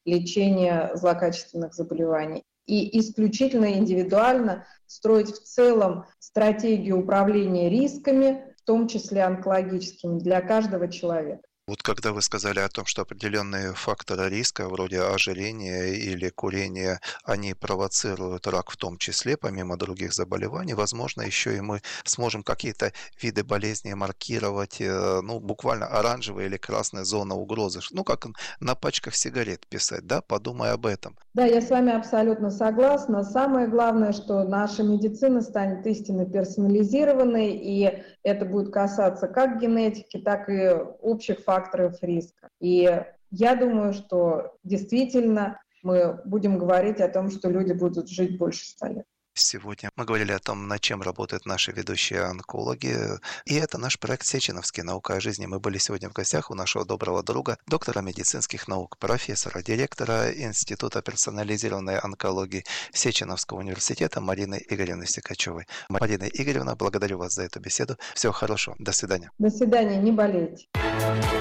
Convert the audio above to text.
лечения злокачественных заболеваний. И исключительно индивидуально строить в целом стратегию управления рисками, в том числе онкологическими, для каждого человека. Вот когда вы сказали о том, что определенные факторы риска, вроде ожирения или курения, они провоцируют рак в том числе, помимо других заболеваний, возможно, еще и мы сможем какие-то виды болезней маркировать, буквально оранжевая или красная зона угрозы, как на пачках сигарет писать, да, подумай об этом. Да, я с вами абсолютно согласна. Самое главное, что наша медицина станет истинно персонализированной, и это будет касаться как генетики, так и общих факторов риска. И я думаю, что действительно мы будем говорить о том, что люди будут жить больше 100 лет. Сегодня мы говорили о том, над чем работают наши ведущие онкологи. И это наш проект «Сеченовский. Наука о жизни». Мы были сегодня в гостях у нашего доброго друга, доктора медицинских наук, профессора, директора Института персонализированной онкологии Сеченовского университета Марины Игоревны Сикачевой. Марина Игоревна, благодарю вас за эту беседу. Всего хорошего. До свидания. До свидания. Не болейте.